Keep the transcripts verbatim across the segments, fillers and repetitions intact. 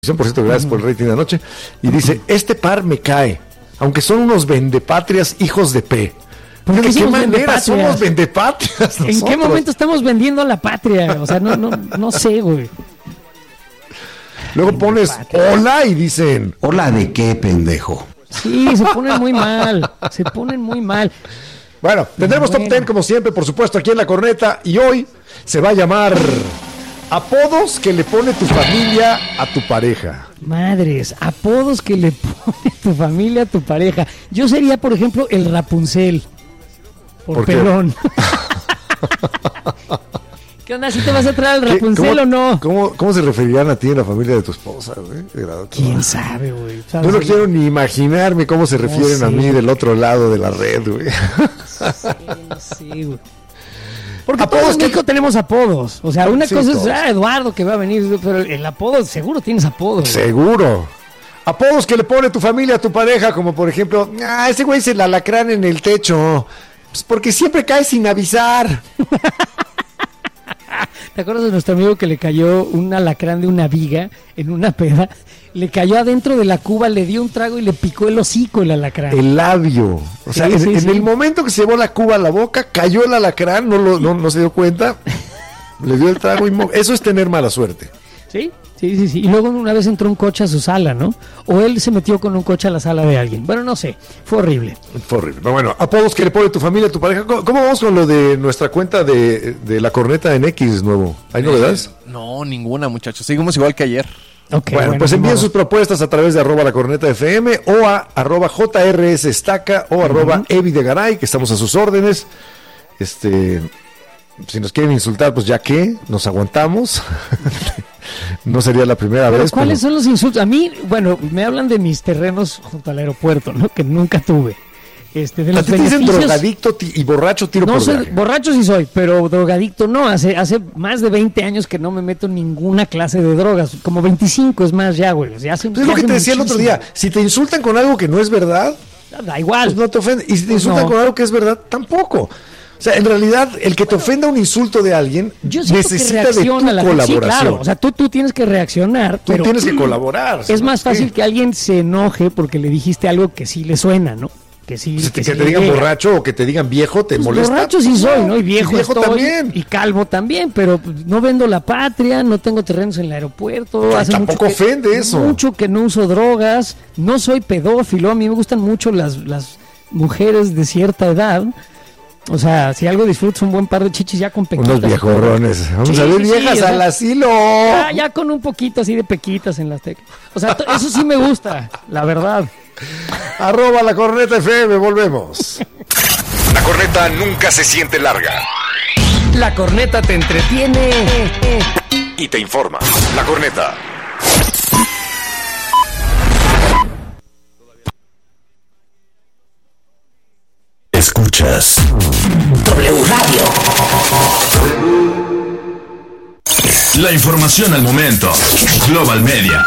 Por cierto, gracias por el rating de anoche. Y dice, este par me cae, aunque son unos vendepatrias hijos de P. ¿Por ¿De qué manera somos vendepatrias nosotros? ¿En qué momento estamos vendiendo la patria? O sea, no, no, no sé, güey. Luego pones hola y dicen, ¿hola de qué, pendejo? Sí, se ponen muy mal, se ponen muy mal. Bueno, tendremos bueno. top ten como siempre, por supuesto, aquí en La Corneta. Y hoy se va a llamar apodos que le pone tu familia a tu pareja. Madres, apodos que le pone tu familia a tu pareja. Yo sería, por ejemplo, el Rapunzel. Por, ¿Por pelón. ¿Qué? ¿Qué onda? ¿Si te vas a traer al Rapunzel o no? ¿cómo, ¿Cómo se referirían a ti en la familia de tu esposa, güey? ¿Quién sabe, güey? Yo no quiero ni imaginarme cómo se refieren no, sí. a mí del otro lado de la red, güey. Sí, sí, güey. Porque todos en México tenemos apodos. O sea, una sí, cosa todos. es ah, Eduardo que va a venir, pero el apodo, seguro tienes apodos. Seguro. Apodos que le pone tu familia a tu pareja, como por ejemplo, ah, ese güey es el alacrán en el techo. Pues porque siempre cae sin avisar. ¿Te acuerdas de nuestro amigo que le cayó un alacrán de una viga en una peda? Le cayó adentro de la cuba, le dio un trago y le picó el hocico el alacrán. El labio. O sea, sí, en, sí, en sí. el momento que se llevó la cuba a la boca, cayó el alacrán, no, lo, no, no se dio cuenta, le dio el trago y... Mo- Eso es tener mala suerte. Sí, sí, sí, sí. Y luego una vez entró un coche a su sala, ¿no? O él se metió con un coche a la sala de alguien. Bueno, no sé. Fue horrible. Fue horrible. Pero bueno, apodos que le pone tu familia, tu pareja. ¿Cómo, cómo vamos con lo de nuestra cuenta de, de La Corneta en X nuevo? ¿Hay novedades? Eh, no, ninguna, muchachos. Seguimos igual que ayer. Okay, bueno, bueno, pues envíen sus propuestas a través de arroba la corneta F M o a arroba J R S Estaca o arroba uh-huh. Evi de Garay, que estamos a sus órdenes. Este, si nos quieren insultar, pues ya que nos aguantamos. No sería la primera pero vez. ¿Cuáles pero... son los insultos? A mí, bueno, me hablan de mis terrenos junto al aeropuerto, ¿no? Que nunca tuve. Este, de los ¿A ti te dicen drogadicto t- y borracho tiro no por soy, viaje? Borracho sí soy, pero drogadicto no. Hace hace más de veinte años que no me meto en ninguna clase de drogas. Como veinticinco es más ya, güey. Ya hace, pues es lo que te decía muchísimo. El otro día. Si te insultan con algo que no es verdad, da igual. Pues no te ofende. Y si te insultan pues no. con algo que es verdad, tampoco. O sea, en realidad, el que te ofenda un insulto de alguien necesita de tu la... colaboración. Sí, claro. O sea, tú, tú tienes que reaccionar. Tú pero tienes que colaborar. Es más fácil sí. que alguien se enoje porque le dijiste algo que sí le suena, ¿no? Que sí, pues que, que sí te digan llega. borracho o que te digan viejo, te pues molesta. Borracho sí soy, ¿no? Y viejo, y viejo estoy, también. Y calvo también, pero no vendo la patria, no tengo terrenos en el aeropuerto. Pero hace tampoco mucho que, ofende eso. Mucho que no uso drogas, no soy pedófilo, a mí me gustan mucho las, las mujeres de cierta edad. O sea, si algo disfrutas un buen par de chichis ya con pequitas. Unos viejorrones. Vamos sí, a ver viejas sí, al sea, asilo. Ya, ya con un poquito así de pequitas en las teclas. O sea, t- eso sí me gusta, la verdad. Arroba La Corneta F M, volvemos. La corneta nunca se siente larga. La corneta te entretiene y te informa. La Corneta. Escuchas W Radio. La información al momento. Global Media.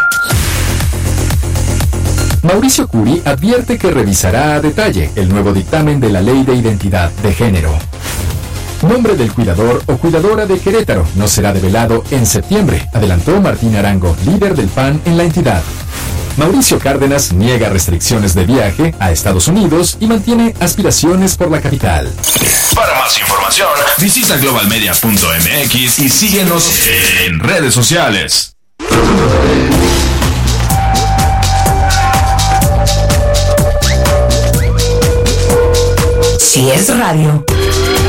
Mauricio Curi advierte que revisará a detalle el nuevo dictamen de la Ley de Identidad de Género. Nombre del cuidador o cuidadora de Querétaro no será develado en septiembre, adelantó Martín Arango, líder del P A N en la entidad. Mauricio Cárdenas niega restricciones de viaje a Estados Unidos y mantiene aspiraciones por la capital. Para más información, visita global media punto m x y síguenos en redes sociales. Si es radio.